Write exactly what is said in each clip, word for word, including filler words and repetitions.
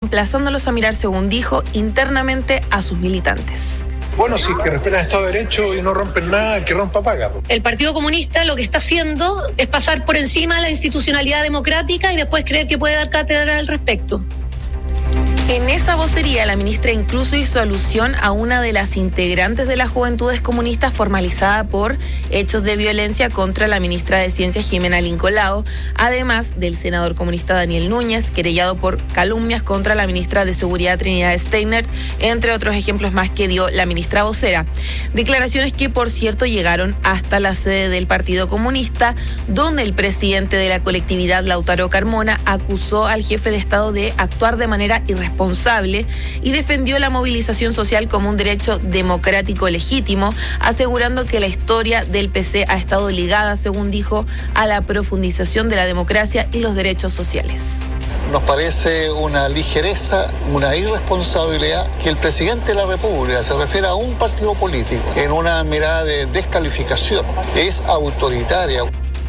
emplazándolos a mirar, según dijo, internamente a sus militantes. Bueno, si es que respetan el Estado de Derecho y no rompen nada, el que rompa paga. El Partido Comunista lo que está haciendo es pasar por encima de la institucionalidad democrática y después creer que puede dar cátedra al respecto. En esa vocería, la ministra incluso hizo alusión a una de las integrantes de las Juventudes Comunistas formalizada por hechos de violencia contra la ministra de Ciencias, Jimena Lincolao, además del senador comunista Daniel Núñez, querellado por calumnias contra la ministra de Seguridad, Trinidad Steiner, entre otros ejemplos más que dio la ministra vocera. Declaraciones que, por cierto, llegaron hasta la sede del Partido Comunista, donde el presidente de la colectividad, Lautaro Carmona, acusó al jefe de Estado de actuar de manera irresponsable responsable y defendió la movilización social como un derecho democrático legítimo, asegurando que la historia del P C ha estado ligada, según dijo, a la profundización de la democracia y los derechos sociales. Nos parece una ligereza, una irresponsabilidad que el presidente de la República se refiera a un partido político en una mirada de descalificación. Es autoritaria.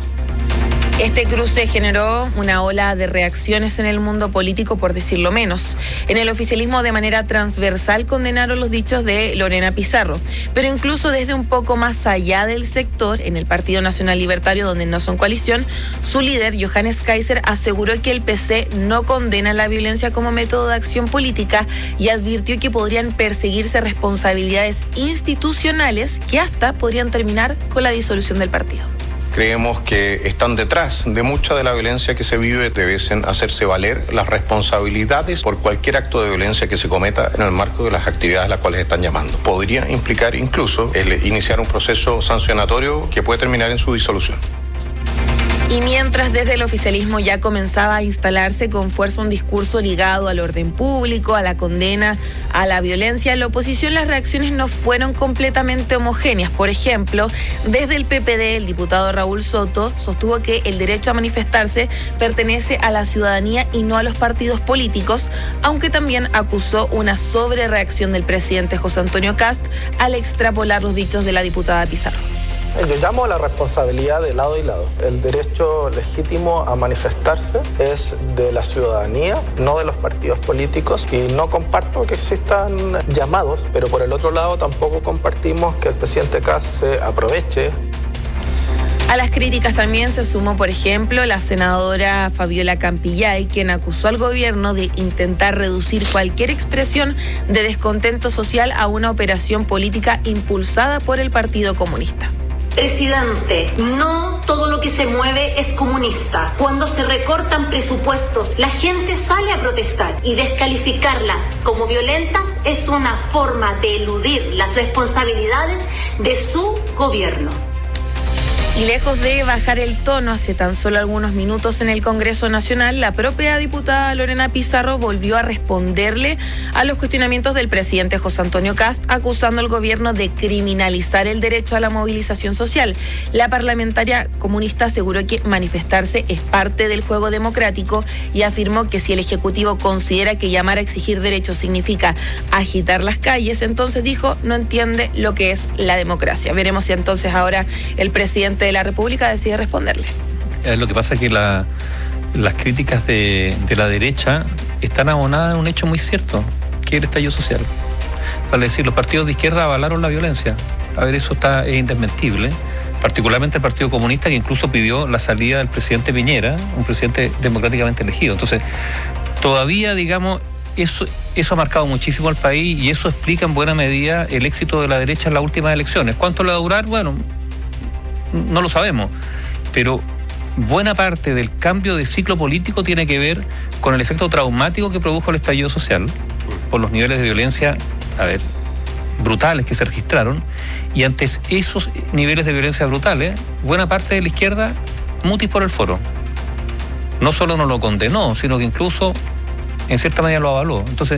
Este cruce generó una ola de reacciones en el mundo político, por decirlo menos. En el oficialismo, de manera transversal, condenaron los dichos de Lorena Pizarro. Pero incluso desde un poco más allá del sector, en el Partido Nacional Libertario, donde no son coalición, su líder, Johannes Kaiser, aseguró que el P C no condena la violencia como método de acción política y advirtió que podrían perseguirse responsabilidades institucionales que hasta podrían terminar con la disolución del partido. Creemos que están detrás de mucha de la violencia que se vive, deben hacerse valer las responsabilidades por cualquier acto de violencia que se cometa en el marco de las actividades a las cuales están llamando. Podría implicar incluso el iniciar un proceso sancionatorio que puede terminar en su disolución. Y mientras desde el oficialismo ya comenzaba a instalarse con fuerza un discurso ligado al orden público, a la condena, a la violencia, en la oposición las reacciones no fueron completamente homogéneas. Por ejemplo, desde el P P D, el diputado Raúl Soto sostuvo que el derecho a manifestarse pertenece a la ciudadanía y no a los partidos políticos, aunque también acusó una sobrereacción del presidente José Antonio Kast al extrapolar los dichos de la diputada Pizarro. Yo llamo a la responsabilidad de lado y lado. El derecho legítimo a manifestarse es de la ciudadanía, no de los partidos políticos, y no comparto que existan llamados, pero por el otro lado tampoco compartimos que el presidente Kast se aproveche. A las críticas también se sumó, por ejemplo, la senadora Fabiola Campillay, quien acusó al gobierno de intentar reducir cualquier expresión de descontento social a una operación política impulsada por el Partido Comunista. Presidente, no todo lo que se mueve es comunista. Cuando se recortan presupuestos, la gente sale a protestar y descalificarlas como violentas es una forma de eludir las responsabilidades de su gobierno. Y lejos de bajar el tono hace tan solo algunos minutos en el Congreso Nacional, la propia diputada Lorena Pizarro volvió a responderle a los cuestionamientos del presidente José Antonio Kast, acusando al gobierno de criminalizar el derecho a la movilización social. La parlamentaria comunista aseguró que manifestarse es parte del juego democrático y afirmó que si el Ejecutivo considera que llamar a exigir derechos significa agitar las calles, entonces dijo, no entiende lo que es la democracia. Veremos si entonces ahora el presidente de la República decide responderle. Eh, lo que pasa es que la, las críticas de, de la derecha están abonadas en un hecho muy cierto, que es el estallido social. Vale decir, los partidos de izquierda avalaron la violencia. A ver, eso está, es indesmentible. Particularmente el Partido Comunista, que incluso pidió la salida del presidente Piñera, un presidente democráticamente elegido. Entonces, todavía, digamos, eso, eso ha marcado muchísimo al país y eso explica en buena medida el éxito de la derecha en las últimas elecciones. ¿Cuánto le va a durar? Bueno, no lo sabemos, pero buena parte del cambio de ciclo político tiene que ver con el efecto traumático que produjo el estallido social, por los niveles de violencia, a ver, brutales que se registraron, y ante esos niveles de violencia brutales, buena parte de la izquierda mutis por el foro. No solo no lo condenó, sino que incluso en cierta medida lo avaló. Entonces,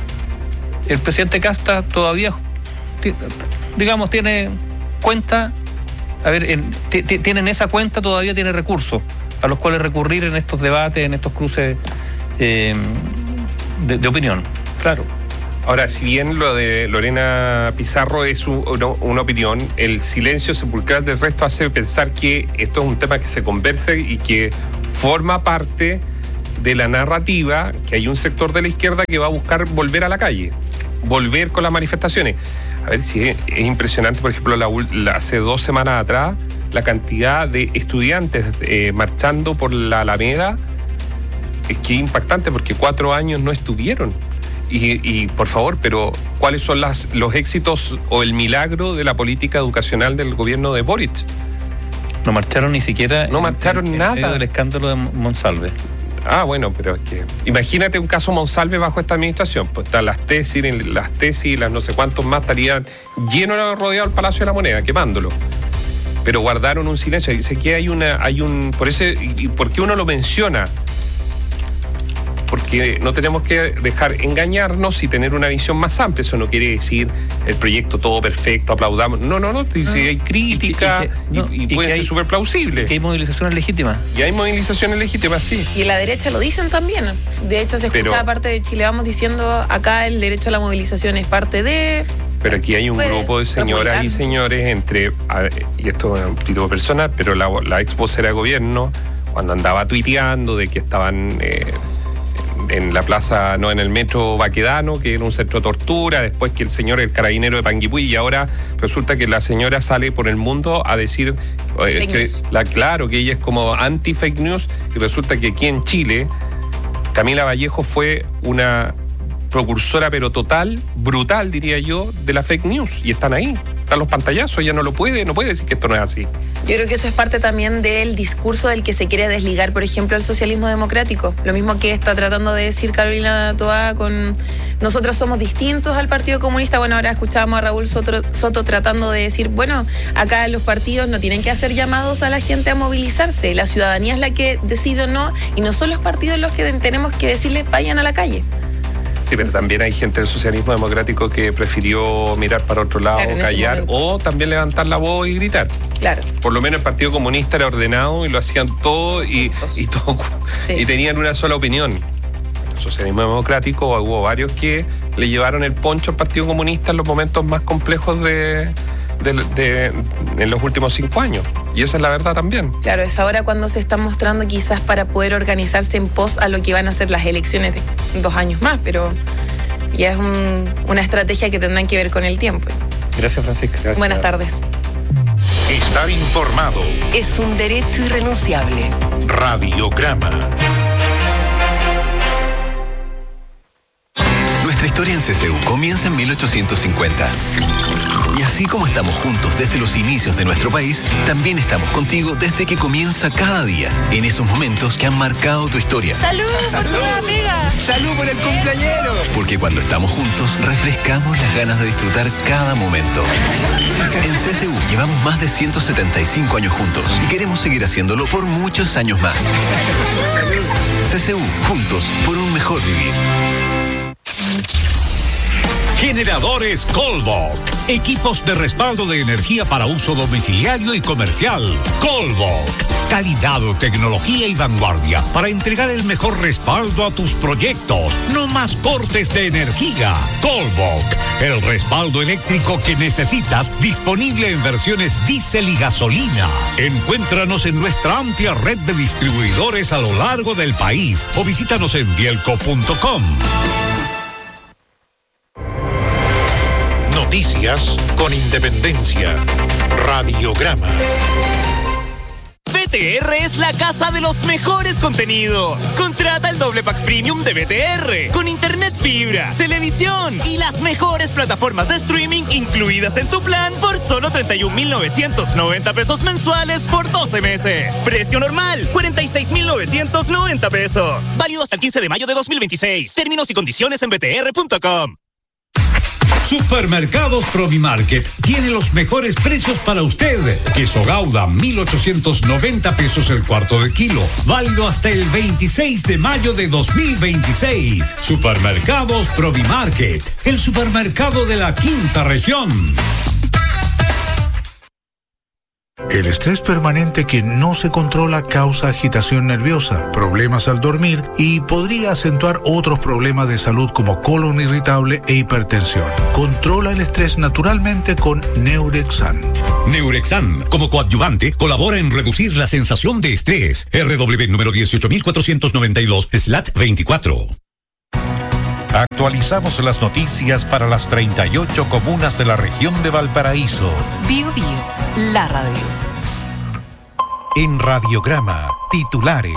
el presidente Kast todavía, digamos, tiene cuenta. A ver, en, t- t- tienen esa cuenta, todavía tiene recursos a los cuales recurrir en estos debates, en estos cruces eh, de, de opinión, claro. Ahora, si bien lo de Lorena Pizarro es un, una, una opinión, el silencio sepulcral del resto hace pensar que esto es un tema que se conversa y que forma parte de la narrativa que hay un sector de la izquierda que va a buscar volver a la calle, volver con las manifestaciones. A ver si es, es impresionante, por ejemplo, la, la, hace dos semanas atrás, la cantidad de estudiantes eh, marchando por la Alameda, es que es impactante porque cuatro años no estuvieron. Y, y por favor, pero ¿cuáles son las, los éxitos o el milagro de la política educacional del gobierno de Boric? No marcharon ni siquiera. No marcharon en, en nada. medio del escándalo de Monsalve. Ah, bueno, pero es que imagínate un caso Monsalve bajo esta administración. Pues están las tesis, las tesis, las no sé cuántos más estarían llenos rodeados el Palacio de la Moneda, quemándolo. Pero guardaron un silencio. Dice que hay una, hay un, por ese, y por qué uno lo menciona. Porque no tenemos que dejar engañarnos y tener una visión más amplia. Eso no quiere decir el proyecto todo perfecto, aplaudamos. No, no, no. Si no. Hay crítica y, que, y, no, y, y puede ser súper plausible. Y hay movilizaciones legítimas. Y hay movilizaciones legítimas, sí. Y en la derecha lo dicen también. De hecho, se escuchaba parte de Chile Vamos diciendo acá el derecho a la movilización es parte de... Pero aquí hay un grupo de señoras y señores entre, y esto es un título personal, pero la, la ex vocera de gobierno, cuando andaba tuiteando de que estaban... Eh, en la plaza, no, en el metro Baquedano, que era un centro de tortura, después que el señor, el carabinero de Panguipulli, y ahora resulta que la señora sale por el mundo a decir eh, que, la, claro, que ella es como anti-fake news, y resulta que aquí en Chile, Camila Vallejo fue una precursora, pero total, brutal, diría yo, de la fake news, y están ahí, están los pantallazos, ella no lo puede, no puede decir que esto no es así. Yo creo que eso es parte también del discurso del que se quiere desligar, por ejemplo, el socialismo democrático. Lo mismo que está tratando de decir Carolina Toá con nosotros somos distintos al Partido Comunista. Bueno, ahora escuchábamos a Raúl Soto, Soto tratando de decir, bueno, acá los partidos no tienen que hacer llamados a la gente a movilizarse. La ciudadanía es la que decide o no, y no son los partidos los que tenemos que decirles vayan a la calle. Sí, pero también hay gente del socialismo democrático que prefirió mirar para otro lado, claro, callar, o también levantar la voz y gritar. Claro. Por lo menos el Partido Comunista era ordenado y lo hacían todo y, y, todo, sí. y tenían una sola opinión. El socialismo democrático hubo varios que le llevaron el poncho al Partido Comunista en los momentos más complejos de... De, de, en los últimos cinco años. Y esa es la verdad también. Claro, es ahora cuando se está mostrando quizás para poder organizarse en pos a lo que van a ser las elecciones de dos años más, pero ya es un, una estrategia que tendrán que ver con el tiempo. Gracias, Francisca. Gracias. Buenas tardes. Estar informado es un derecho irrenunciable. Radiograma. Nuestra historia en C C U comienza en mil ochocientos cincuenta. Y así como estamos juntos desde los inicios de nuestro país, también estamos contigo desde que comienza cada día, en esos momentos que han marcado tu historia. ¡Salud por tu nueva pega! ¡Salud por el cumpleañero! Porque cuando estamos juntos, refrescamos las ganas de disfrutar cada momento. En C C U llevamos más de ciento setenta y cinco años juntos y queremos seguir haciéndolo por muchos años más. ¡Salud! C C U, juntos por un mejor vivir. Generadores Colbok. Equipos de respaldo de energía para uso domiciliario y comercial. Colbok. Calidad, tecnología y vanguardia para entregar el mejor respaldo a tus proyectos. No más cortes de energía. Colbok. El respaldo eléctrico que necesitas, disponible en versiones diésel y gasolina. Encuéntranos en nuestra amplia red de distribuidores a lo largo del país o visítanos en bielco punto com. Noticias con independencia. Radiograma. B T R es la casa de los mejores contenidos. Contrata el doble pack premium de B T R con internet fibra, televisión y las mejores plataformas de streaming incluidas en tu plan por solo treinta y un mil novecientos noventa pesos mensuales por doce meses. Precio normal, cuarenta y seis mil novecientos noventa pesos. Válido hasta el quince de mayo de dos mil veintiséis. Términos y condiciones en b t r punto com. Supermercados Provimarket tiene los mejores precios para usted. Queso Gouda, mil ochocientos noventa pesos el cuarto de kilo. Válido hasta el veintiséis de mayo de dos mil veintiséis. Supermercados Provimarket, el supermercado de la quinta región. El estrés permanente que no se controla causa agitación nerviosa, problemas al dormir y podría acentuar otros problemas de salud como colon irritable e hipertensión. Controla el estrés naturalmente con Neurexan. Neurexan, como coadyuvante, colabora en reducir la sensación de estrés. R W número dieciocho mil cuatrocientos noventa y dos slash veinticuatro. Actualizamos las noticias para las treinta y ocho comunas de la región de Valparaíso. Bio Bio, la radio. En Radiograma, titulares.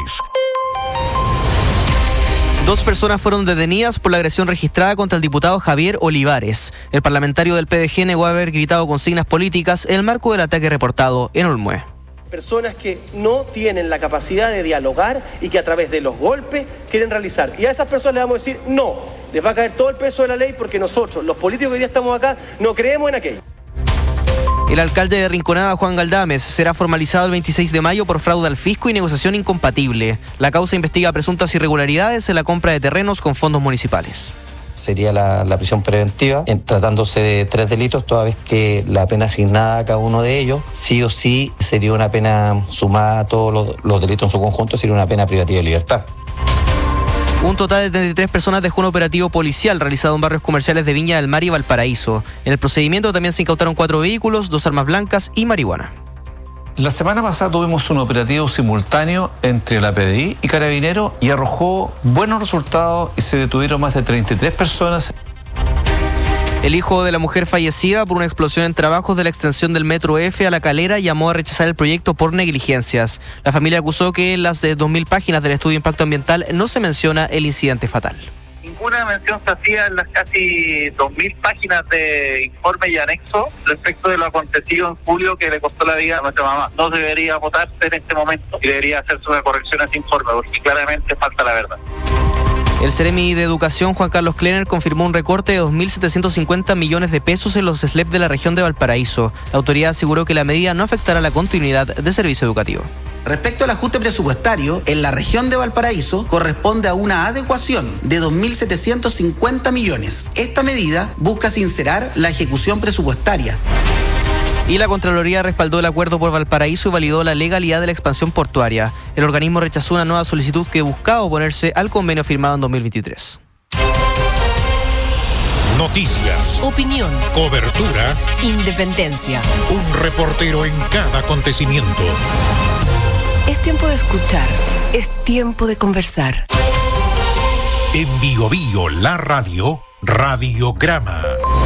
Dos personas fueron detenidas por la agresión registrada contra el diputado Javier Olivares. El parlamentario del P D G negó haber gritado consignas políticas en el marco del ataque reportado en Olmué. Personas que no tienen la capacidad de dialogar y que a través de los golpes quieren realizar. Y a esas personas les vamos a decir no, les va a caer todo el peso de la ley porque nosotros, los políticos que hoy día estamos acá, no creemos en aquello. El alcalde de Rinconada, Juan Galdames, será formalizado el veintiséis de mayo por fraude al fisco y negociación incompatible. La causa investiga presuntas irregularidades en la compra de terrenos con fondos municipales. Sería la, la prisión preventiva, en, tratándose de tres delitos, toda vez que la pena asignada a cada uno de ellos, sí o sí, sería una pena sumada a todos los, los delitos en su conjunto, sería una pena privativa de libertad. Un total de treinta y tres personas dejó un operativo policial realizado en barrios comerciales de Viña del Mar y Valparaíso. En el procedimiento también se incautaron cuatro vehículos, dos armas blancas y marihuana. La semana pasada tuvimos un operativo simultáneo entre la P D I y Carabineros y arrojó buenos resultados y se detuvieron más de treinta y tres personas. El hijo de la mujer fallecida por una explosión en trabajos de la extensión del Metro F a La Calera llamó a rechazar el proyecto por negligencias. La familia acusó que en las de dos mil páginas del estudio de impacto ambiental no se menciona el incidente fatal. Ninguna mención se hacía en las casi dos mil páginas de informe y anexo respecto de lo acontecido en julio que le costó la vida a nuestra mamá. No debería votarse en este momento y debería hacerse una corrección a ese informe porque claramente falta la verdad. El Seremi de Educación, Juan Carlos Klenner, confirmó un recorte de dos mil setecientos cincuenta millones de pesos en los S L E P de la región de Valparaíso. La autoridad aseguró que la medida no afectará la continuidad del servicio educativo. Respecto al ajuste presupuestario, en la región de Valparaíso corresponde a una adecuación de dos mil setecientos cincuenta millones. Esta medida busca sincerar la ejecución presupuestaria. Y la Contraloría respaldó el acuerdo por Valparaíso y validó la legalidad de la expansión portuaria. El organismo rechazó una nueva solicitud que buscaba oponerse al convenio firmado en dos mil veintitrés. Noticias. Opinión. Cobertura. Independencia. Un reportero en cada acontecimiento. Es tiempo de escuchar. Es tiempo de conversar. En Bio Bio, la radio, Radiograma.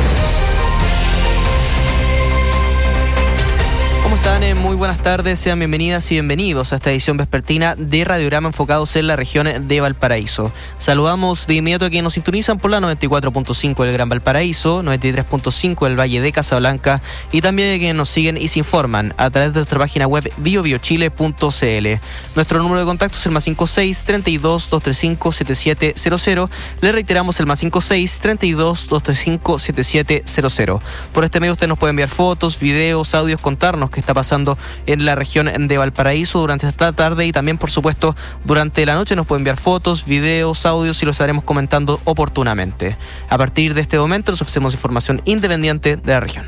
¿Cómo están? Eh, muy buenas tardes, sean bienvenidas y bienvenidos a esta edición vespertina de Radiograma enfocados en la región de Valparaíso. Saludamos de inmediato a quienes nos sintonizan por la noventa y cuatro punto cinco del Gran Valparaíso, noventa y tres punto cinco del Valle de Casablanca y también a quienes nos siguen y se informan a través de nuestra página web bio bio chile punto c l. Nuestro número de contacto es el más cinco seis, treinta y dos, doscientos treinta y cinco, setenta y siete cero cero. Le reiteramos el más cinco seis, treinta y dos, doscientos treinta y cinco, setenta y siete cero cero. Por este medio usted nos puede enviar fotos, videos, audios, contarnos qué está pasando en la región de Valparaíso durante esta tarde y también, por supuesto, durante la noche nos puede enviar fotos, videos, audios y los estaremos comentando oportunamente. A partir de este momento les ofrecemos información independiente de la región.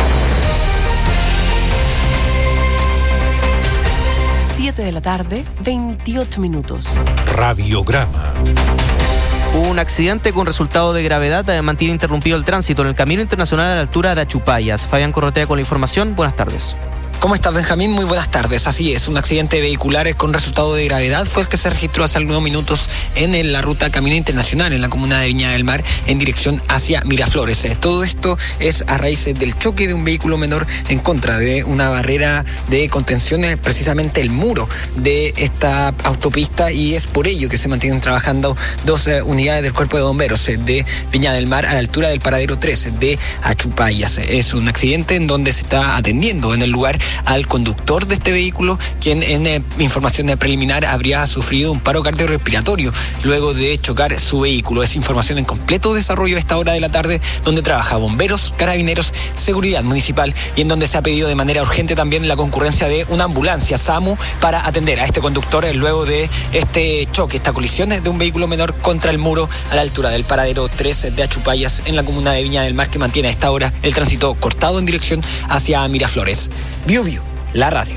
siete de la tarde, veintiocho minutos. Radiograma. Un accidente con resultado de gravedad mantiene interrumpido el tránsito en el camino internacional a la altura de Achupayas. Fabián Corrotea con la información. Buenas tardes. ¿Cómo estás, Benjamín? Muy buenas tardes. Así es, un accidente vehicular con resultado de gravedad fue el que se registró hace algunos minutos en la ruta Camino Internacional en la comuna de Viña del Mar en dirección hacia Miraflores. Todo esto es a raíz del choque de un vehículo menor en contra de una barrera de contención, precisamente el muro de esta autopista, y es por ello que se mantienen trabajando dos eh, unidades del Cuerpo de Bomberos eh, de Viña del Mar a la altura del paradero tres de Achupayas. Es un accidente en donde se está atendiendo en el lugar al conductor de este vehículo, quien en eh, información preliminar habría sufrido un paro cardiorrespiratorio luego de chocar su vehículo. Es información en completo desarrollo a esta hora de la tarde, donde trabaja bomberos, carabineros, seguridad municipal, y en donde se ha pedido de manera urgente también la concurrencia de una ambulancia SAMU para atender a este conductor luego de este choque, esta colisión de un vehículo menor contra el muro a la altura del paradero tres de Achupayas en la comuna de Viña del Mar, que mantiene a esta hora el tránsito cortado en dirección hacia Miraflores. Bio Bio, la radio.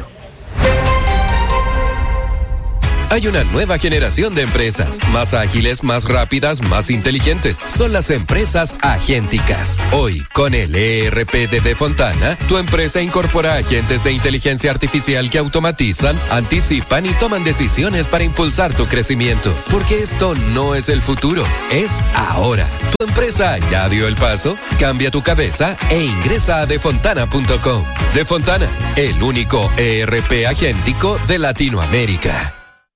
Hay una nueva generación de empresas, más ágiles, más rápidas, más inteligentes. Son las empresas agénticas. Hoy, con el E R P de Defontana, tu empresa incorpora agentes de inteligencia artificial que automatizan, anticipan y toman decisiones para impulsar tu crecimiento. Porque esto no es el futuro, es ahora. ¿Tu empresa ya dio el paso? Cambia tu cabeza e ingresa a defontana punto com. Defontana, el único E R P agéntico de Latinoamérica.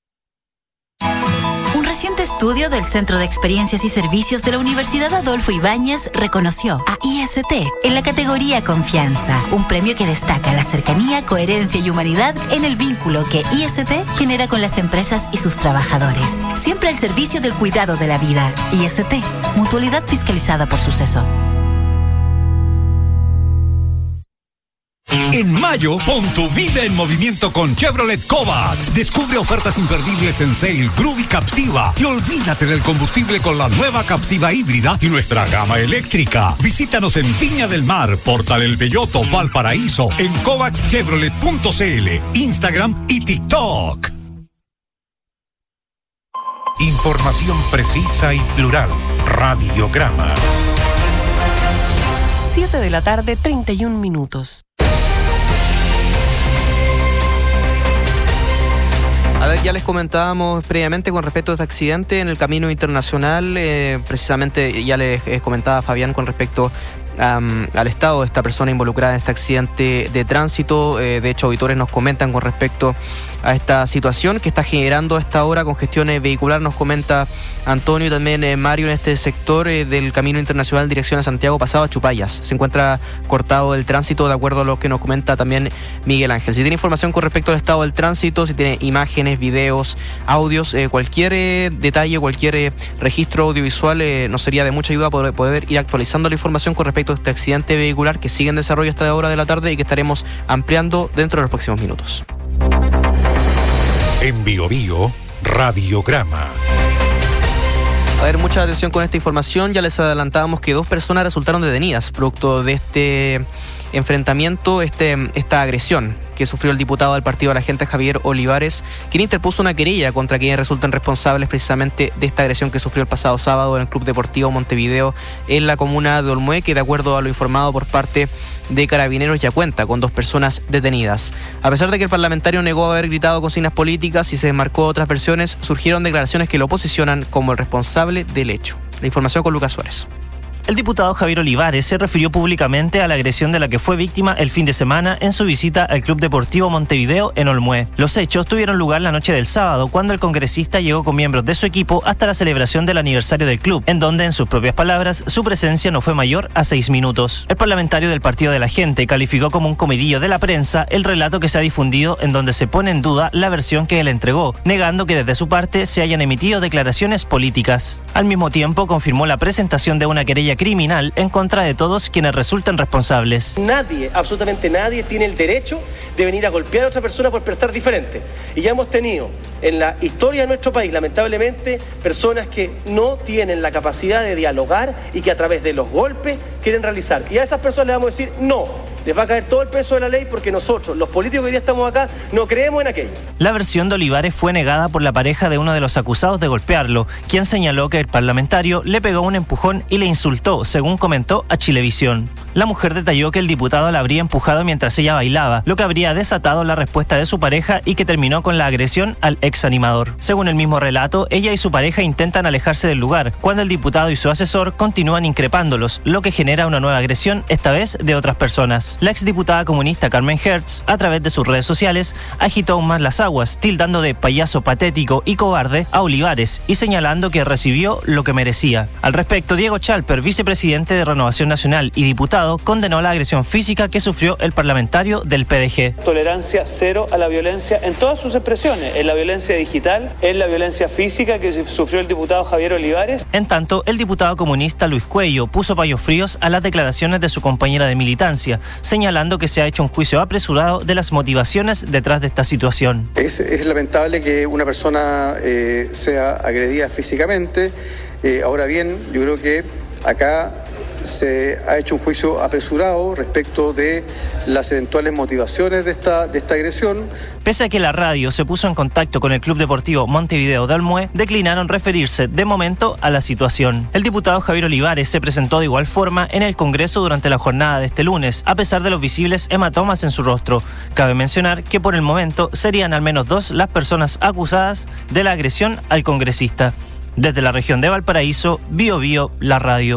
Un reciente estudio del Centro de Experiencias y Servicios de la Universidad Adolfo Ibáñez reconoció a I S T en la categoría Confianza, un premio que destaca la cercanía, coherencia y humanidad en el vínculo que I S T genera con las empresas y sus trabajadores, siempre al servicio del cuidado de la vida. I S T, mutualidad fiscalizada por Suceso. En mayo, pon tu vida en movimiento con Chevrolet Kovacs. Descubre ofertas imperdibles en Sail, Groove y Captiva. Y olvídate del combustible con la nueva Captiva híbrida y nuestra gama eléctrica. Visítanos en Viña del Mar, Portal El Belloto, Valparaíso, en kovacs chevrolet punto c l, Instagram y TikTok. Información precisa y plural. Radiograma. siete de la tarde, treinta y un minutos. A ver, ya les comentábamos previamente con respecto a este accidente en el camino internacional, eh, precisamente ya les eh, comentaba Fabián con respecto um, al estado de esta persona involucrada en este accidente de tránsito. Eh, de hecho, auditores nos comentan con respecto a esta situación que está generando a esta hora congestión vehicular. Nos comenta Antonio y también eh, Mario en este sector eh, del camino internacional dirección a Santiago pasado a Chupayas. Se encuentra cortado el tránsito, de acuerdo a lo que nos comenta también Miguel Ángel. Si tiene información con respecto al estado del tránsito, si tiene imágenes, videos, audios, eh, cualquier eh, detalle, cualquier eh, registro audiovisual eh, nos sería de mucha ayuda poder, poder ir actualizando la información con respecto a este accidente vehicular que sigue en desarrollo hasta la hora de la tarde y que estaremos ampliando dentro de los próximos minutos. En Bio Bio, Radiograma. A ver, mucha atención con esta información. Ya les adelantábamos que dos personas resultaron detenidas producto de este enfrentamiento, este, esta agresión que sufrió el diputado del partido de la Gente Javier Olivares, quien interpuso una querella contra quienes resultan responsables precisamente de esta agresión que sufrió el pasado sábado en el Club Deportivo Montevideo en la comuna de Olmué, que de acuerdo a lo informado por parte de Carabineros ya cuenta con dos personas detenidas. A pesar de que el parlamentario negó haber gritado consignas políticas y se desmarcó otras versiones, surgieron declaraciones que lo posicionan como el responsable del hecho. La información con Lucas Suárez. El diputado Javier Olivares se refirió públicamente a la agresión de la que fue víctima el fin de semana en su visita al Club Deportivo Montevideo en Olmué. Los hechos tuvieron lugar la noche del sábado, cuando el congresista llegó con miembros de su equipo hasta la celebración del aniversario del club, en donde, en sus propias palabras, su presencia no fue mayor a seis minutos. El parlamentario del Partido de la Gente calificó como un comidillo de la prensa el relato que se ha difundido, en donde se pone en duda la versión que él entregó, negando que desde su parte se hayan emitido declaraciones políticas. Al mismo tiempo, confirmó la presentación de una querella criminal en contra de todos quienes resulten responsables. Nadie, absolutamente nadie, tiene el derecho de venir a golpear a otra persona por pensar diferente. Y ya hemos tenido en la historia de nuestro país, lamentablemente, personas que no tienen la capacidad de dialogar y que a través de los golpes quieren realizar. Y a esas personas les vamos a decir no. Les va a caer todo el peso de la ley porque nosotros, los políticos que hoy día estamos acá, no creemos en aquello. La versión de Olivares fue negada por la pareja de uno de los acusados de golpearlo, quien señaló que el parlamentario le pegó un empujón y le insultó, según comentó a Chilevisión. La mujer detalló que el diputado la habría empujado mientras ella bailaba, lo que habría desatado la respuesta de su pareja y que terminó con la agresión al ex animador. Según el mismo relato, ella y su pareja intentan alejarse del lugar, cuando el diputado y su asesor continúan increpándolos, lo que genera una nueva agresión, esta vez de otras personas. La exdiputada comunista Carmen Hertz, a través de sus redes sociales, agitó aún más las aguas, tildando de payaso patético y cobarde a Olivares y señalando que recibió lo que merecía. Al respecto, Diego Chalper, vicepresidente de Renovación Nacional y diputado, condenó la agresión física que sufrió el parlamentario del P D G. Tolerancia cero a la violencia en todas sus expresiones, en la violencia digital, en la violencia física que sufrió el diputado Javier Olivares. En tanto, el diputado comunista Luis Cuello puso paños fríos a las declaraciones de su compañera de militancia, señalando que se ha hecho un juicio apresurado de las motivaciones detrás de esta situación. Es, es lamentable que una persona eh, sea agredida físicamente. Eh, ahora bien, yo creo que acá se ha hecho un juicio apresurado respecto de las eventuales motivaciones de esta, de esta agresión. Pese a que la radio se puso en contacto con el Club Deportivo Montevideo de Olmué, declinaron referirse de momento a la situación. El diputado Javier Olivares se presentó de igual forma en el Congreso durante la jornada de este lunes, a pesar de los visibles hematomas en su rostro. Cabe mencionar que por el momento serían al menos dos las personas acusadas de la agresión al congresista. Desde la región de Valparaíso, Bio Bio, la radio.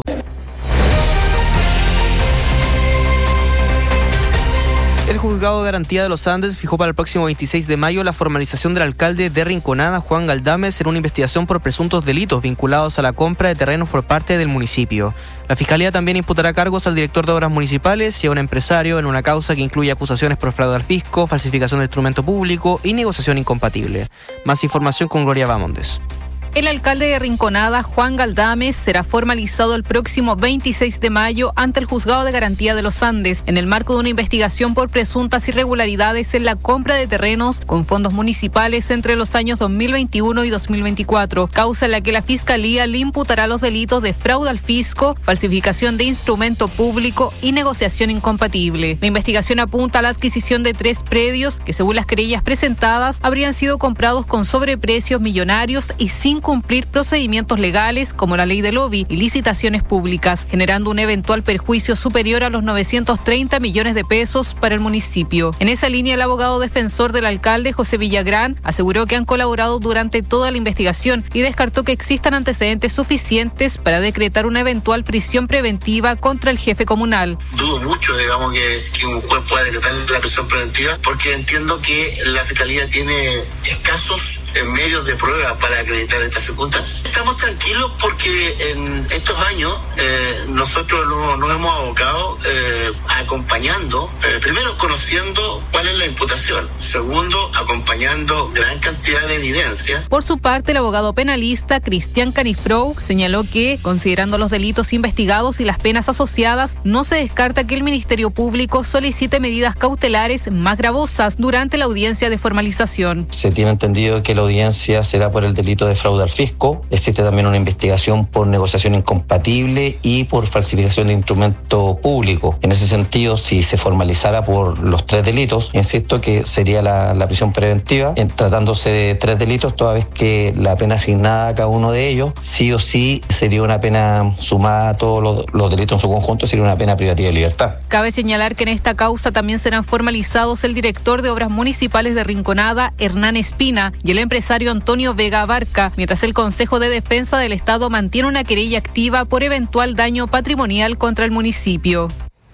El Juzgado de Garantía de los Andes fijó para el próximo veintiséis de mayo la formalización del alcalde de Rinconada, Juan Galdames, en una investigación por presuntos delitos vinculados a la compra de terrenos por parte del municipio. La Fiscalía también imputará cargos al director de Obras Municipales y a un empresario en una causa que incluye acusaciones por fraude al fisco, falsificación de instrumento público y negociación incompatible. Más información con Gloria Bamondes. El alcalde de Rinconada, Juan Galdames, será formalizado el próximo veintiséis de mayo ante el Juzgado de Garantía de los Andes en el marco de una investigación por presuntas irregularidades en la compra de terrenos con fondos municipales entre los años dos mil veintiuno y dos mil veinticuatro, causa en la que la Fiscalía le imputará los delitos de fraude al fisco, falsificación de instrumento público y negociación incompatible. La investigación apunta a la adquisición de tres predios que, según las querellas presentadas, habrían sido comprados con sobreprecios millonarios y sin cumplir procedimientos legales como la ley del lobby y licitaciones públicas, generando un eventual perjuicio superior a los novecientos treinta millones de pesos para el municipio. En esa línea, el abogado defensor del alcalde, José Villagrán, aseguró que han colaborado durante toda la investigación y descartó que existan antecedentes suficientes para decretar una eventual prisión preventiva contra el jefe comunal. Dudo mucho, digamos, que, que un juez pueda decretar la prisión preventiva, porque entiendo que la Fiscalía tiene escasos medios de prueba para acreditar estas circunstancias. Estamos tranquilos porque en estos años eh, nosotros nos, nos hemos abocado eh, acompañando, eh, primero conociendo cuál es la imputación, segundo acompañando gran cantidad de evidencia. Por su parte, el abogado penalista Cristian Canifrou señaló que, considerando los delitos investigados y las penas asociadas, no se descarta que el Ministerio Público solicite medidas cautelares más gravosas durante la audiencia de formalización. Se tiene entendido que la audiencia será por el delito de fraude al fisco. Existe también una investigación por negociación incompatible y por falsificación de instrumento público. En ese sentido, si se formalizara por los tres delitos, insisto que sería la, la prisión preventiva, en, tratándose de tres delitos, toda vez que la pena asignada a cada uno de ellos, sí o sí sería una pena sumada a todos los, los delitos en su conjunto, sería una pena privativa de libertad. Cabe señalar que en esta causa también serán formalizados el director de Obras Municipales de Rinconada, Hernán Espina, y el empresario Antonio Vega Abarca, mientras el Consejo de Defensa del Estado mantiene una querella activa por eventual daño patrimonial contra el municipio.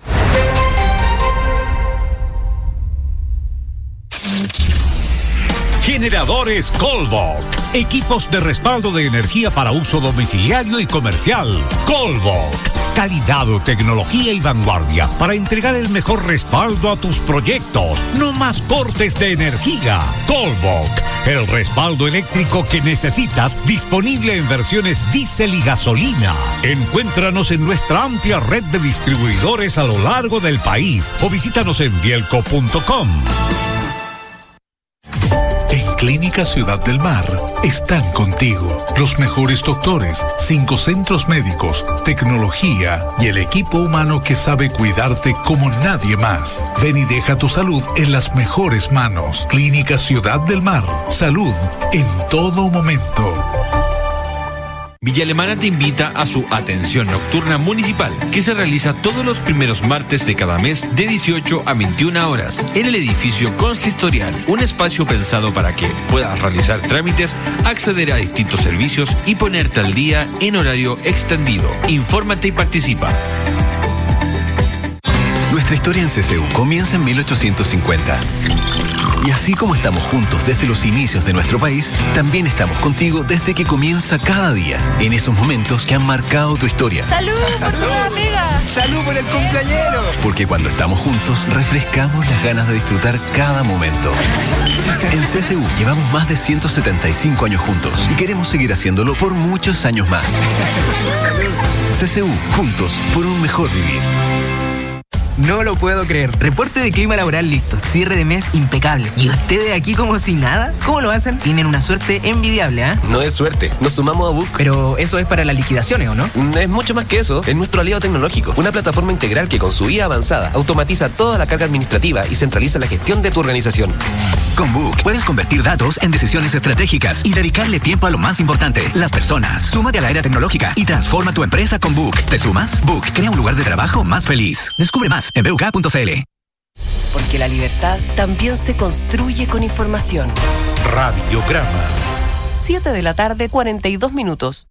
Generadores Colbok. Equipos de respaldo de energía para uso domiciliario y comercial. Colbok. Calidad, tecnología y vanguardia para entregar el mejor respaldo a tus proyectos. No más cortes de energía. Colbok. El respaldo eléctrico que necesitas, disponible en versiones diésel y gasolina. Encuéntranos en nuestra amplia red de distribuidores a lo largo del país o visítanos en bielco punto com. Clínica Ciudad del Mar están contigo. Los mejores doctores, cinco centros médicos, tecnología y el equipo humano que sabe cuidarte como nadie más. Ven y deja tu salud en las mejores manos. Clínica Ciudad del Mar. Salud en todo momento. Villa Alemana te invita a su atención nocturna municipal, que se realiza todos los primeros martes de cada mes de dieciocho a veintiuna horas en el edificio consistorial, un espacio pensado para que puedas realizar trámites, acceder a distintos servicios y ponerte al día en horario extendido. Infórmate y participa. Nuestra historia en C C U comienza en mil ochocientos cincuenta. Y así como estamos juntos desde los inicios de nuestro país, también estamos contigo desde que comienza cada día, en esos momentos que han marcado tu historia. ¡Salud por tu amiga! ¡Salud por el cumpleañero! Porque cuando estamos juntos, refrescamos las ganas de disfrutar cada momento. En C C U llevamos más de ciento setenta y cinco años juntos y queremos seguir haciéndolo por muchos años más. C C U, juntos por un mejor vivir. No lo puedo creer. Reporte de clima laboral listo. Cierre de mes impecable. ¿Y ustedes aquí como si nada? ¿Cómo lo hacen? Tienen una suerte envidiable, ¿ah? ¿eh? No es suerte. Nos sumamos a Book. Pero eso es para las liquidaciones, ¿o no? Es mucho más que eso. Es nuestro aliado tecnológico. Una plataforma integral que con su I A avanzada automatiza toda la carga administrativa y centraliza la gestión de tu organización. Con Book puedes convertir datos en decisiones estratégicas y dedicarle tiempo a lo más importante, las personas. Súmate a la era tecnológica y transforma tu empresa con Book. ¿Te sumas? Book crea un lugar de trabajo más feliz. Descubre más en b u k punto c l. Porque la libertad también se construye con información. Radiograma. siete de la tarde, cuarenta y dos minutos.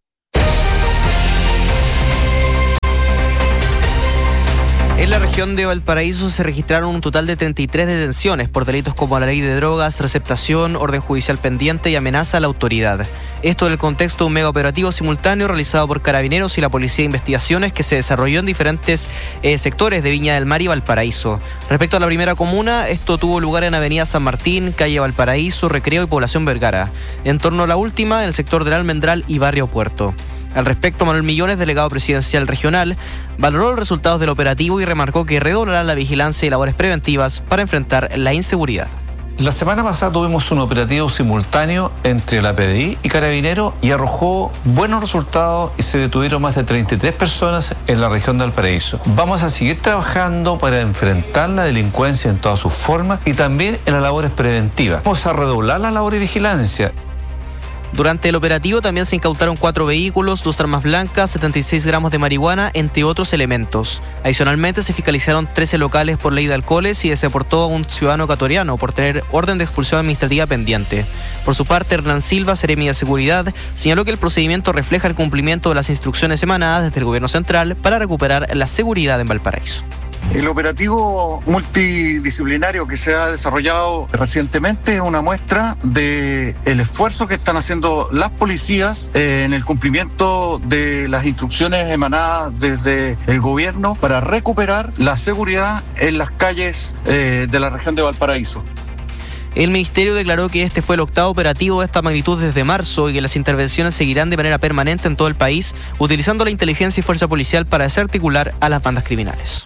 En la región de Valparaíso se registraron un total de treinta y tres detenciones por delitos como la ley de drogas, receptación, orden judicial pendiente y amenaza a la autoridad. Esto en el contexto de un mega operativo simultáneo realizado por Carabineros y la Policía de Investigaciones que se desarrolló en diferentes eh, sectores de Viña del Mar y Valparaíso. Respecto a la primera comuna, esto tuvo lugar en Avenida San Martín, calle Valparaíso, Recreo y Población Vergara. En torno a la última, en el sector del Almendral y Barrio Puerto. Al respecto, Manuel Millones, delegado presidencial regional, valoró los resultados del operativo y remarcó que redoblará la vigilancia y labores preventivas para enfrentar la inseguridad. La semana pasada tuvimos un operativo simultáneo entre la P D I y Carabineros y arrojó buenos resultados y se detuvieron más de treinta y tres personas en la región de Valparaíso. Vamos a seguir trabajando para enfrentar la delincuencia en todas sus formas y también en las labores preventivas. Vamos a redoblar la labor de vigilancia. Durante el operativo también se incautaron cuatro vehículos, dos armas blancas, setenta y seis gramos de marihuana, entre otros elementos. Adicionalmente se fiscalizaron trece locales por ley de alcoholes y se deportó a un ciudadano ecuatoriano por tener orden de expulsión administrativa pendiente. Por su parte, Hernán Silva, seremi de Seguridad, señaló que el procedimiento refleja el cumplimiento de las instrucciones emanadas desde el gobierno central para recuperar la seguridad en Valparaíso. El operativo multidisciplinario que se ha desarrollado recientemente es una muestra del esfuerzo que están haciendo las policías eh, en el cumplimiento de las instrucciones emanadas desde el gobierno para recuperar la seguridad en las calles eh, de la región de Valparaíso. El Ministerio declaró que este fue el octavo operativo de esta magnitud desde marzo y que las intervenciones seguirán de manera permanente en todo el país, utilizando la inteligencia y fuerza policial para desarticular a las bandas criminales.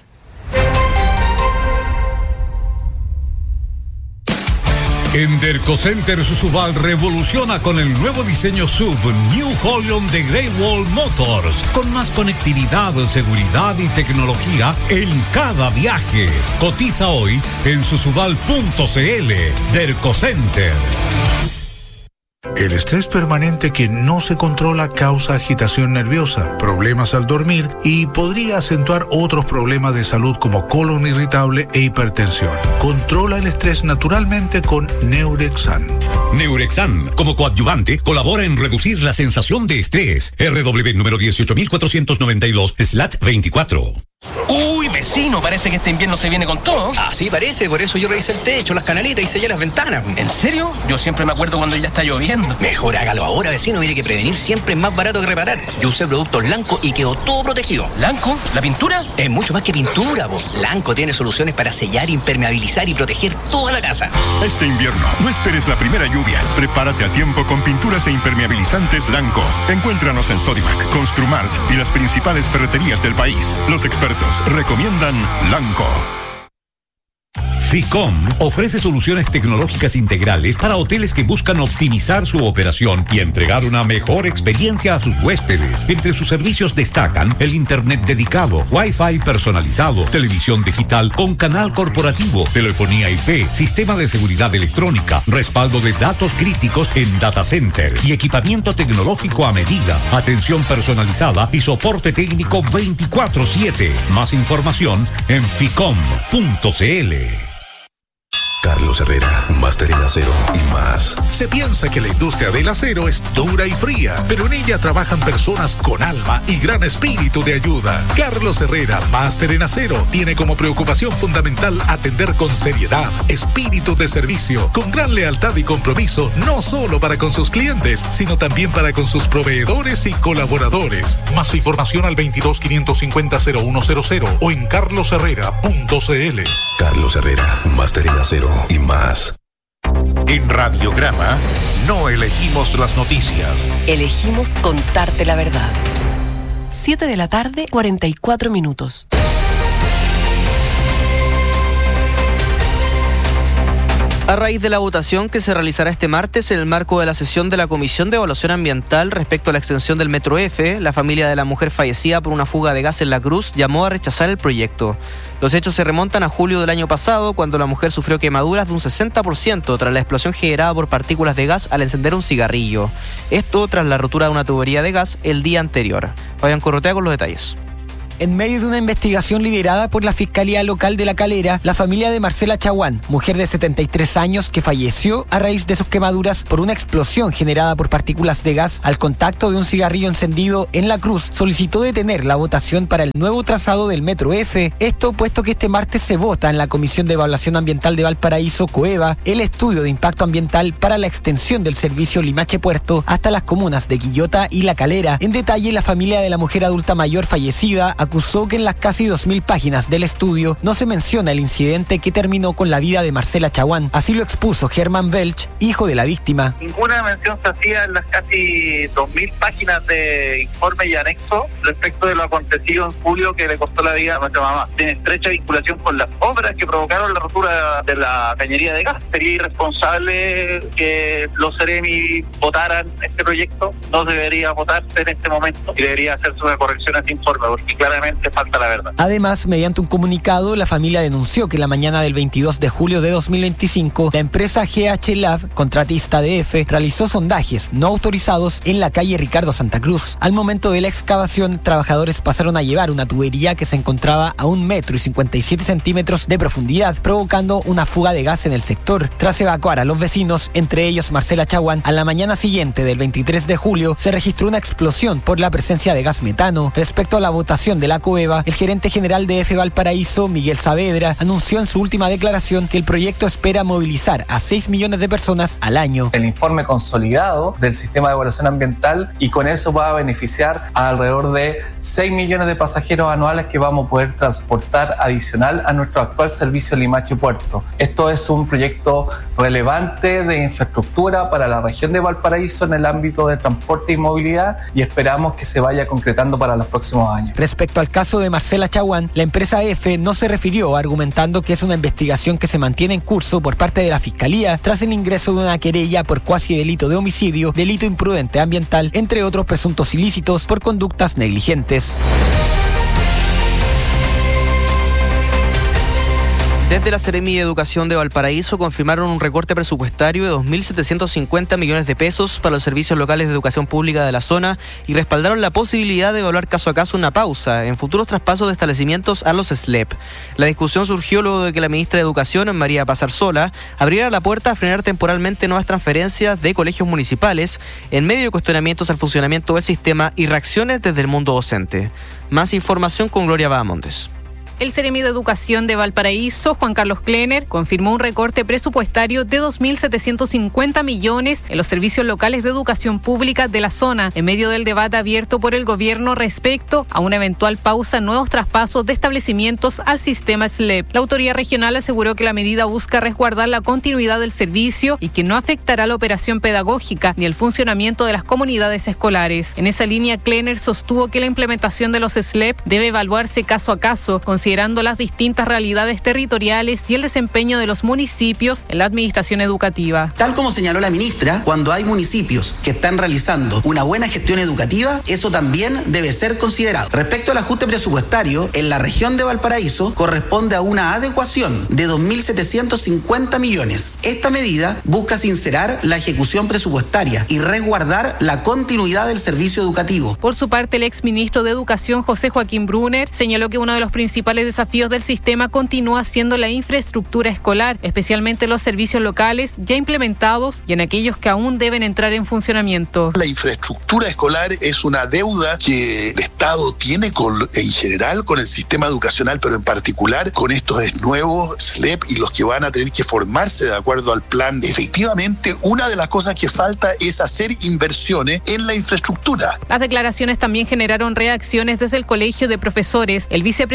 En Dercocenter Susubal revoluciona con el nuevo diseño S U V New Holland de Great Wall Motors, con más conectividad, seguridad y tecnología en cada viaje. Cotiza hoy en susubal punto c l. Dercocenter. El estrés permanente que no se controla causa agitación nerviosa, problemas al dormir y podría acentuar otros problemas de salud como colon irritable e hipertensión. Controla el estrés naturalmente con Neurexan. Neurexan, como coadyuvante, colabora en reducir la sensación de estrés. R W número dieciocho mil cuatrocientos noventa y dos slash veinticuatro. Uy, vecino, parece que este invierno se viene con todo. Así parece, por eso yo revisé el techo, las canaletas y sellé las ventanas. ¿En serio? Yo siempre me acuerdo cuando ya está lloviendo. Mejor hágalo ahora, vecino, mire que prevenir siempre es más barato que reparar. Yo usé productos Lanco y quedó todo protegido. ¿Lanco? ¿La pintura? Es mucho más que pintura, vos. Lanco tiene soluciones para sellar, impermeabilizar y proteger toda la casa. Este invierno, no esperes la primera lluvia. Prepárate a tiempo con pinturas e impermeabilizantes Lanco. Encuéntranos en Sodimac, Construmart y las principales ferreterías del país. Los expertos recomiendan Lanco. FICOM ofrece soluciones tecnológicas integrales para hoteles que buscan optimizar su operación y entregar una mejor experiencia a sus huéspedes. Entre sus servicios destacan el internet dedicado, Wi-Fi personalizado, televisión digital con canal corporativo, telefonía I P, sistema de seguridad electrónica, respaldo de datos críticos en data center y equipamiento tecnológico a medida, atención personalizada y soporte técnico veinticuatro siete. Más información en ficom punto c l. Carlos Herrera, máster en acero y más. Se piensa que la industria del acero es dura y fría, pero en ella trabajan personas con alma y gran espíritu de ayuda. Carlos Herrera, máster en acero, tiene como preocupación fundamental atender con seriedad, espíritu de servicio, con gran lealtad y compromiso, no solo para con sus clientes, sino también para con sus proveedores y colaboradores. Más información al veintidós, quinientos cincuenta, cero uno cero cero o en carlos herrera punto c l. Carlos Herrera, máster en acero y más. En Radiograma no elegimos las noticias. Elegimos contarte la verdad. siete de la tarde, cuarenta y cuatro minutos. A raíz de la votación que se realizará este martes en el marco de la sesión de la Comisión de Evaluación Ambiental respecto a la extensión del Metro F, la familia de la mujer fallecida por una fuga de gas en La Cruz llamó a rechazar el proyecto. Los hechos se remontan a julio del año pasado, cuando la mujer sufrió quemaduras de un sesenta por ciento tras la explosión generada por partículas de gas al encender un cigarrillo. Esto tras la rotura de una tubería de gas el día anterior. Fabián Corrotea con los detalles. En medio de una investigación liderada por la Fiscalía Local de La Calera, la familia de Marcela Chaguán, mujer de setenta y tres años que falleció a raíz de sus quemaduras por una explosión generada por partículas de gas al contacto de un cigarrillo encendido en La Cruz, solicitó detener la votación para el nuevo trazado del Metro F. Esto puesto que este martes se vota en la Comisión de Evaluación Ambiental de Valparaíso, COEVA, el estudio de impacto ambiental para la extensión del servicio Limache Puerto hasta las comunas de Quillota y La Calera. En detalle, la familia de la mujer adulta mayor fallecida acusó que en las casi dos mil páginas del estudio no se menciona el incidente que terminó con la vida de Marcela Chaguán. Así lo expuso Germán Belch, hijo de la víctima. Ninguna mención se hacía en las casi dos mil páginas de informe y anexo respecto de lo acontecido en julio que le costó la vida a nuestra mamá. Tiene estrecha vinculación con las obras que provocaron la rotura de la cañería de gas. Sería irresponsable que los Ceremi votaran este proyecto. No debería votarse en este momento y debería hacerse una corrección a este informe, porque claramente falta la verdad. Además, mediante un comunicado, la familia denunció que la mañana del veintidós de julio de dos mil veinticinco, la empresa G H Lab, contratista de F, realizó sondajes no autorizados en la calle Ricardo Santa Cruz. Al momento de la excavación, trabajadores pasaron a llevar una tubería que se encontraba a un metro y cincuenta y siete centímetros de profundidad, provocando una fuga de gas en el sector. Tras evacuar a los vecinos, entre ellos Marcela Chaguán, a la mañana siguiente del veintitrés de julio se registró una explosión por la presencia de gas metano. Respecto a la votación de la COEVA, el gerente general de F Valparaíso, Miguel Saavedra, anunció en su última declaración que el proyecto espera movilizar a seis millones de personas al año. El informe consolidado del sistema de evaluación ambiental, y con eso va a beneficiar a alrededor de seis millones de pasajeros anuales que vamos a poder transportar adicional a nuestro actual servicio Limache Puerto. Esto es un proyecto relevante de infraestructura para la región de Valparaíso en el ámbito de transporte y movilidad, y esperamos que se vaya concretando para los próximos años. Respecto al caso de Marcela Chaguán, la empresa F no se refirió, argumentando que es una investigación que se mantiene en curso por parte de la Fiscalía tras el ingreso de una querella por cuasi delito de homicidio, delito imprudente ambiental, entre otros presuntos ilícitos por conductas negligentes. Desde la Seremi de Educación de Valparaíso confirmaron un recorte presupuestario de dos mil setecientos cincuenta millones de pesos para los servicios locales de educación pública de la zona y respaldaron la posibilidad de evaluar caso a caso una pausa en futuros traspasos de establecimientos a los S L E P. La discusión surgió luego de que la ministra de Educación, María Pazarsola, abriera la puerta a frenar temporalmente nuevas transferencias de colegios municipales en medio de cuestionamientos al funcionamiento del sistema y reacciones desde el mundo docente. Más información con Gloria Bahamondes. El Ceremi de Educación de Valparaíso, Juan Carlos Klenner, confirmó un recorte presupuestario de dos mil setecientos cincuenta millones en los servicios locales de educación pública de la zona, en medio del debate abierto por el gobierno respecto a una eventual pausa en nuevos traspasos de establecimientos al sistema S L E P. La autoridad regional aseguró que la medida busca resguardar la continuidad del servicio y que no afectará la operación pedagógica ni el funcionamiento de las comunidades escolares. En esa línea, Klenner sostuvo que la implementación de los S L E P debe evaluarse caso a caso, considerando las distintas realidades territoriales y el desempeño de los municipios en la administración educativa. Tal como señaló la ministra, cuando hay municipios que están realizando una buena gestión educativa, eso también debe ser considerado. Respecto al ajuste presupuestario, en la región de Valparaíso corresponde a una adecuación de dos mil setecientos cincuenta millones. Esta medida busca sincerar la ejecución presupuestaria y resguardar la continuidad del servicio educativo. Por su parte, el exministro de Educación, José Joaquín Brunner, señaló que uno de los principales desafíos del sistema continúa siendo la infraestructura escolar, especialmente los servicios locales ya implementados y en aquellos que aún deben entrar en funcionamiento. La infraestructura escolar es una deuda que el Estado tiene con, en general con el sistema educacional, pero en particular con estos nuevos S L E P y los que van a tener que formarse de acuerdo al plan. Efectivamente, una de las cosas que falta es hacer inversiones en la infraestructura. Las declaraciones también generaron reacciones desde el Colegio de Profesores. El vicepresidente del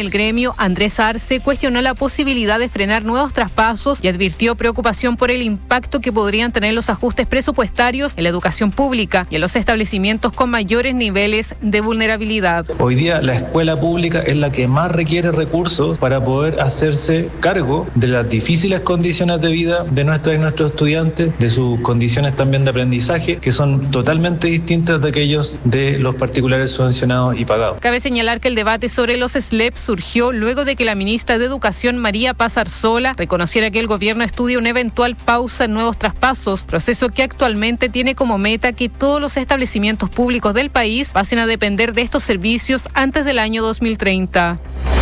del gremio, Andrés Arce, cuestionó la posibilidad de frenar nuevos traspasos y advirtió preocupación por el impacto que podrían tener los ajustes presupuestarios en la educación pública y en los establecimientos con mayores niveles de vulnerabilidad. Hoy día la escuela pública es la que más requiere recursos para poder hacerse cargo de las difíciles condiciones de vida de nuestras y nuestros estudiantes, de sus condiciones también de aprendizaje, que son totalmente distintas de aquellos de los particulares subvencionados y pagados. Cabe señalar que el debate sobre los S L E P surgió luego de que la ministra de Educación, María Paz Arzola, reconociera que el gobierno estudia una eventual pausa en nuevos traspasos, proceso que actualmente tiene como meta que todos los establecimientos públicos del país pasen a depender de estos servicios antes del año dos mil treinta.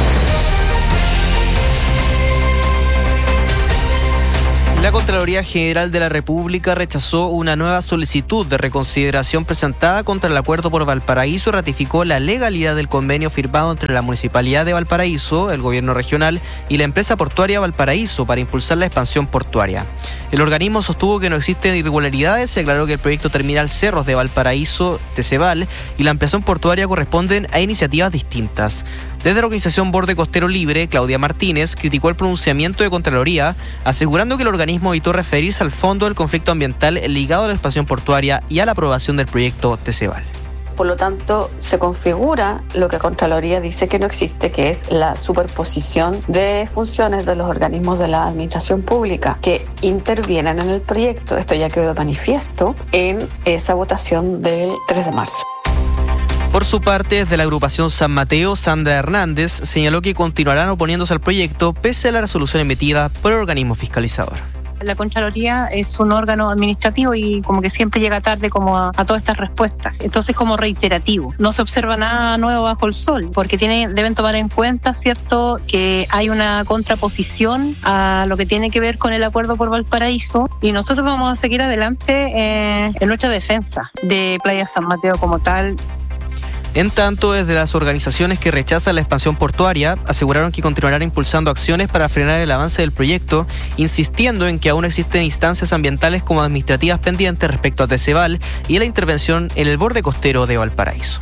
La Contraloría General de la República rechazó una nueva solicitud de reconsideración presentada contra el acuerdo por Valparaíso y ratificó la legalidad del convenio firmado entre la Municipalidad de Valparaíso, el Gobierno Regional y la empresa portuaria Valparaíso para impulsar la expansión portuaria. El organismo sostuvo que no existen irregularidades y aclaró que el proyecto terminal Cerros de Valparaíso, Teceval, y la ampliación portuaria corresponden a iniciativas distintas. Desde la organización Borde Costero Libre, Claudia Martínez criticó el pronunciamiento de Contraloría, asegurando que el organismo evitó referirse al fondo del conflicto ambiental ligado a la expansión portuaria y a la aprobación del proyecto Teceval. Por lo tanto, se configura lo que Contraloría dice que no existe, que es la superposición de funciones de los organismos de la administración pública que intervienen en el proyecto. Esto ya quedó manifiesto en esa votación del tres de marzo. Por su parte, desde la agrupación San Mateo, Sandra Hernández señaló que continuarán oponiéndose al proyecto pese a la resolución emitida por el organismo fiscalizador. La Contraloría es un órgano administrativo y como que siempre llega tarde como a, a todas estas respuestas. Entonces, como reiterativo. No se observa nada nuevo bajo el sol, porque tiene, deben tomar en cuenta, ¿cierto?, que hay una contraposición a lo que tiene que ver con el acuerdo por Valparaíso y nosotros vamos a seguir adelante eh, en nuestra defensa de Playa San Mateo como tal. En tanto, desde las organizaciones que rechazan la expansión portuaria, aseguraron que continuarán impulsando acciones para frenar el avance del proyecto, insistiendo en que aún existen instancias ambientales como administrativas pendientes respecto a Teceval y la intervención en el borde costero de Valparaíso.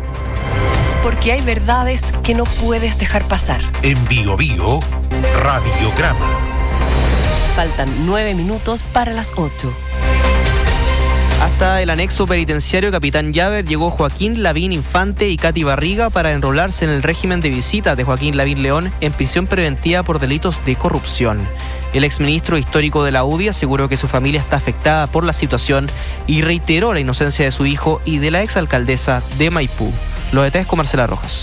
Porque hay verdades que no puedes dejar pasar. En Bio Bio, Radiograma. Faltan nueve minutos para las ocho. Hasta el anexo penitenciario Capitán Llaver llegó Joaquín Lavín Infante y Katy Barriga para enrolarse en el régimen de visitas de Joaquín Lavín León en prisión preventiva por delitos de corrupción. El exministro histórico de la U D I aseguró que su familia está afectada por la situación y reiteró la inocencia de su hijo y de la exalcaldesa de Maipú. Los detalles con Marcela Rojas.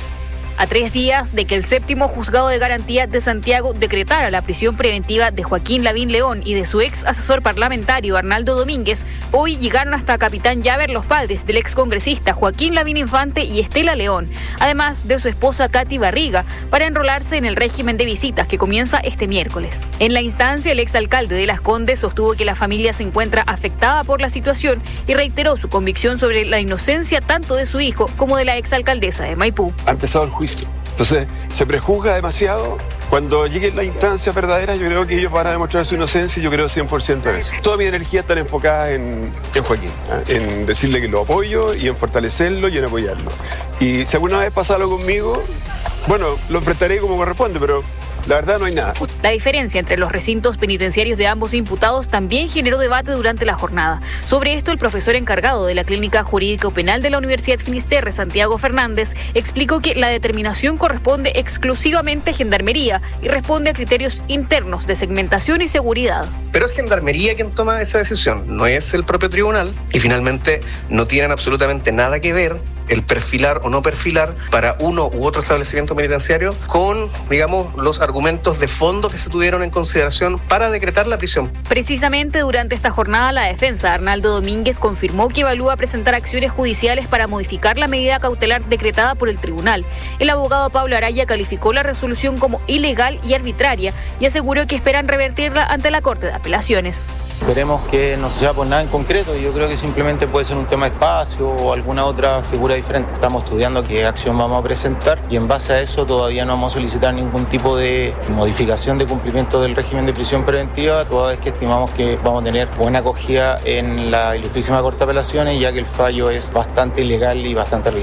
A tres días de que el séptimo juzgado de garantía de Santiago decretara la prisión preventiva de Joaquín Lavín León y de su ex asesor parlamentario Arnaldo Domínguez, hoy llegaron hasta Capitán Llaver los padres del ex congresista Joaquín Lavín Infante y Estela León, además de su esposa Katy Barriga, para enrolarse en el régimen de visitas que comienza este miércoles. En la instancia, el exalcalde de Las Condes sostuvo que la familia se encuentra afectada por la situación y reiteró su convicción sobre la inocencia tanto de su hijo como de la exalcaldesa de Maipú. Ha empezado el juicio. Entonces, se prejuzga demasiado. Cuando lleguen las instancias verdaderas, yo creo que ellos van a demostrar su inocencia y yo creo cien por ciento en eso. Toda mi energía está enfocada en, en Joaquín, ¿eh? En decirle que lo apoyo y en fortalecerlo y en apoyarlo. Y si alguna vez pasa algo conmigo, bueno, lo enfrentaré como corresponde, pero la verdad no hay nada. La diferencia entre los recintos penitenciarios de ambos imputados también generó debate durante la jornada. Sobre esto, el profesor encargado de la Clínica Jurídico Penal de la Universidad Finisterre, Santiago Fernández, explicó que la determinación corresponde exclusivamente a Gendarmería y responde a criterios internos de segmentación y seguridad. Pero es Gendarmería quien toma esa decisión, no es el propio tribunal, y finalmente no tienen absolutamente nada que ver el perfilar o no perfilar para uno u otro establecimiento penitenciario con, digamos, los argumentos de fondo que se tuvieron en consideración para decretar la prisión. Precisamente durante esta jornada, la defensa, Arnaldo Domínguez, confirmó que evalúa presentar acciones judiciales para modificar la medida cautelar decretada por el tribunal. El abogado Pablo Araya calificó la resolución como ilegal y arbitraria y aseguró que esperan revertirla ante la Corte de Apelaciones. Esperemos que no sea por nada en concreto, yo creo que simplemente puede ser un tema de espacio o alguna otra figura diferente. Estamos estudiando qué acción vamos a presentar y en base a eso todavía no vamos a solicitar ningún tipo de modificación de cumplimiento del régimen de prisión preventiva, toda vez que estimamos que vamos a tener buena acogida en la Ilustrísima Corte de Apelaciones, ya que el fallo es bastante ilegal y bastante arbitrario.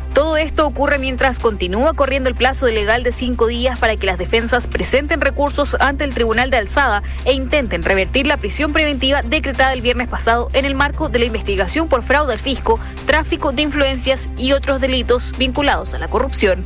Todo esto ocurre mientras continúa corriendo el plazo legal de cinco días para que las defensas presenten recursos ante el Tribunal de Alzada e intenten revertir la prisión preventiva decretada el viernes pasado en el marco de la investigación por fraude al fisco, tráfico de influencias y otros delitos vinculados a la corrupción.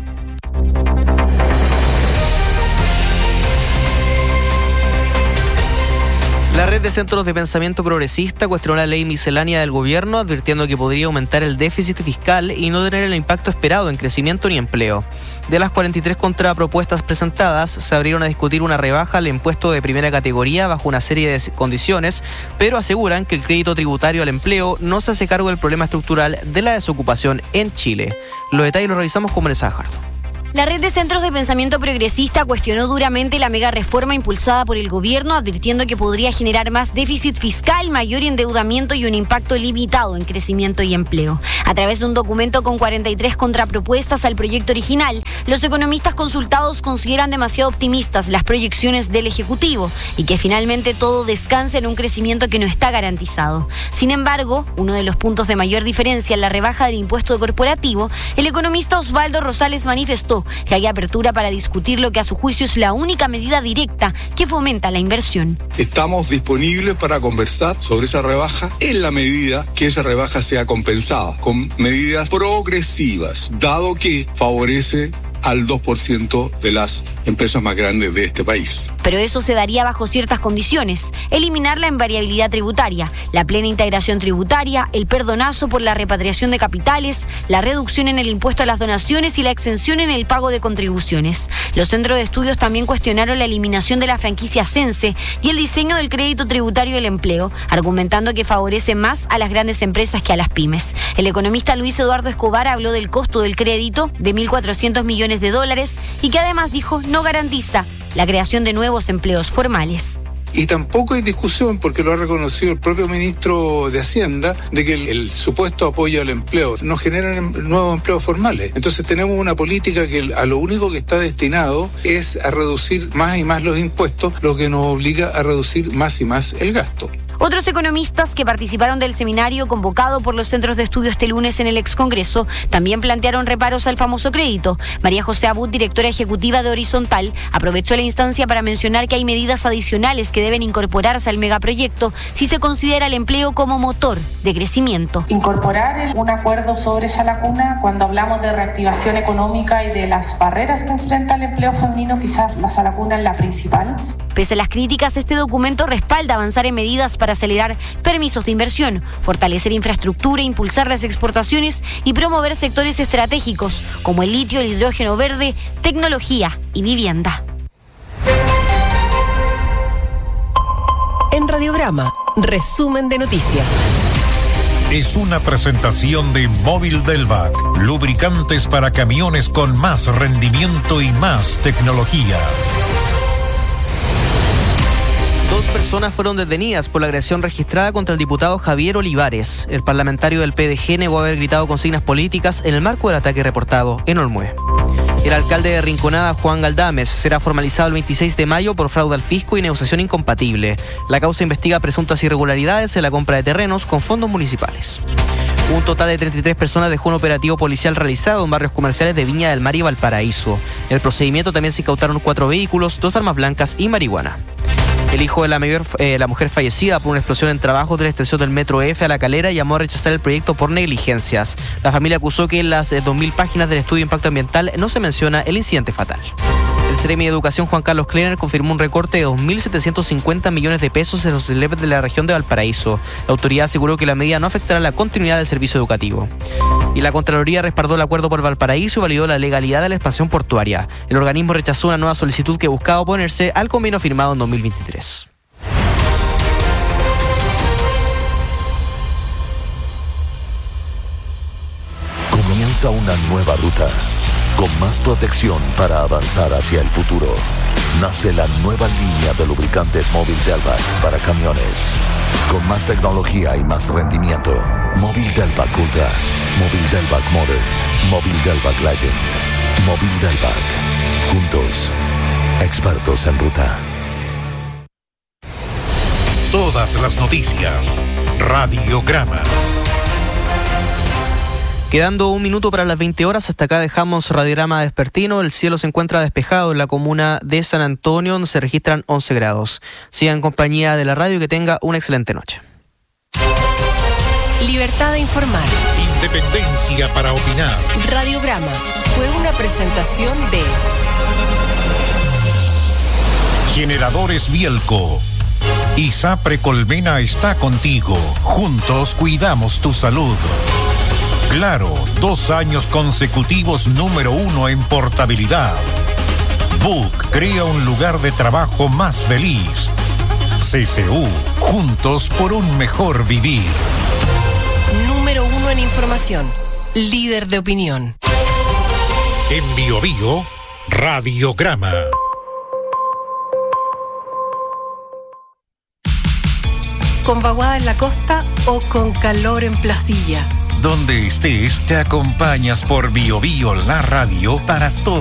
La red de centros de pensamiento progresista cuestionó la ley miscelánea del gobierno, advirtiendo que podría aumentar el déficit fiscal y no tener el impacto esperado en crecimiento ni empleo. De las cuarenta y tres contrapropuestas presentadas, se abrieron a discutir una rebaja al impuesto de primera categoría bajo una serie de condiciones, pero aseguran que el crédito tributario al empleo no se hace cargo del problema estructural de la desocupación en Chile. Los detalles los revisamos con Vanessa Jardo. La red de centros de pensamiento progresista cuestionó duramente la mega reforma impulsada por el gobierno, advirtiendo que podría generar más déficit fiscal, mayor endeudamiento y un impacto limitado en crecimiento y empleo. A través de un documento con cuarenta y tres contrapropuestas al proyecto original, los economistas consultados consideran demasiado optimistas las proyecciones del Ejecutivo y que finalmente todo descanse en un crecimiento que no está garantizado. Sin embargo, uno de los puntos de mayor diferencia en la rebaja del impuesto corporativo, el economista Osvaldo Rosales manifestó que hay apertura para discutir lo que a su juicio es la única medida directa que fomenta la inversión. Estamos disponibles para conversar sobre esa rebaja en la medida que esa rebaja sea compensada con medidas progresivas, dado que favorece al dos por ciento de las empresas más grandes de este país. Pero eso se daría bajo ciertas condiciones: eliminar la invariabilidad tributaria, la plena integración tributaria, el perdonazo por la repatriación de capitales, la reducción en el impuesto a las donaciones y la exención en el pago de contribuciones. Los centros de estudios también cuestionaron la eliminación de la franquicia Sense y el diseño del crédito tributario del empleo, argumentando que favorece más a las grandes empresas que a las pymes. El economista Luis Eduardo Escobar habló del costo del crédito de mil cuatrocientos millones de dólares y que además dijo no garantiza la creación de nuevos empleos formales. Y tampoco hay discusión, porque lo ha reconocido el propio ministro de Hacienda, de que el, el supuesto apoyo al empleo no genera nuevos empleos formales. Entonces tenemos una política que a lo único que está destinado es a reducir más y más los impuestos, lo que nos obliga a reducir más y más el gasto. Otros economistas que participaron del seminario convocado por los centros de estudio este lunes en el excongreso también plantearon reparos al famoso crédito. María José Abud, directora ejecutiva de Horizontal, aprovechó la instancia para mencionar que hay medidas adicionales que deben incorporarse al megaproyecto si se considera el empleo como motor de crecimiento. Incorporar un acuerdo sobre esa lacuna cuando hablamos de reactivación económica y de las barreras que enfrenta el empleo femenino, quizás la salacuna es la principal. Pese a las críticas, este documento respalda avanzar en medidas para acelerar permisos de inversión, fortalecer infraestructura, impulsar las exportaciones y promover sectores estratégicos como el litio, el hidrógeno verde, tecnología y vivienda. En Radiograma, resumen de noticias. Es una presentación de Móvil Delvac, lubricantes para camiones con más rendimiento y más tecnología. Dos personas fueron detenidas por la agresión registrada contra el diputado Javier Olivares. El parlamentario del P D G negó haber gritado consignas políticas en el marco del ataque reportado en Olmué. El alcalde de Rinconada, Juan Galdames, será formalizado el veintiséis de mayo por fraude al fisco y negociación incompatible. La causa investiga presuntas irregularidades en la compra de terrenos con fondos municipales. Un total de treinta y tres personas dejó un operativo policial realizado en barrios comerciales de Viña del Mar y Valparaíso. En el procedimiento también se incautaron cuatro vehículos, dos armas blancas y marihuana. El hijo de la, mayor, eh, la mujer fallecida por una explosión en trabajos de la extensión del Metro F a La Calera llamó a rechazar el proyecto por negligencias. La familia acusó que en las eh, dos mil páginas del estudio de impacto ambiental no se menciona el incidente fatal. El Seremi de Educación, Juan Carlos Kleiner, confirmó un recorte de dos mil setecientos cincuenta millones de pesos en los S L E P de la región de Valparaíso. La autoridad aseguró que la medida no afectará la continuidad del servicio educativo. Y la Contraloría respaldó el acuerdo por Valparaíso y validó la legalidad de la expansión portuaria. El organismo rechazó una nueva solicitud que buscaba oponerse al convenio firmado en dos mil veintitrés. Comienza una nueva ruta, con más protección para avanzar hacia el futuro. Nace la nueva línea de lubricantes Móvil Delvac para camiones, con más tecnología y más rendimiento. Móvil Delvac Ultra, Móvil Delvac Modern, Móvil Delvac Legend, Móvil Delvac. Juntos, expertos en ruta. Todas las noticias. Radiograma. Quedando un minuto para las veinte horas, hasta acá dejamos Radiograma Vespertino. El cielo se encuentra despejado en la comuna de San Antonio, donde se registran once grados. Sigan en compañía de la radio y que tenga una excelente noche. Libertad de informar. Independencia para opinar. Radiograma fue una presentación de Generadores Bielco. ISAPRE Colmena está contigo. Juntos cuidamos tu salud. Claro, dos años consecutivos número uno en portabilidad. Book crea un lugar de trabajo más feliz. C C U, juntos por un mejor vivir. Número uno en información, líder de opinión. En Bio Bio, Radiograma. ¿Con vaguada en la costa o con calor en Placilla? Donde estés, te acompañas por Bio Bio, la radio para todo.